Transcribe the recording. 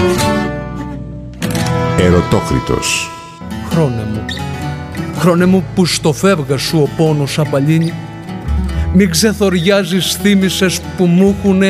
Ερωτόκριτος. Χρόνε μου που στο φεύγα σου ο πόνος απαλύνει, μην ξεθοριάζεις θύμησες που μου έχουνε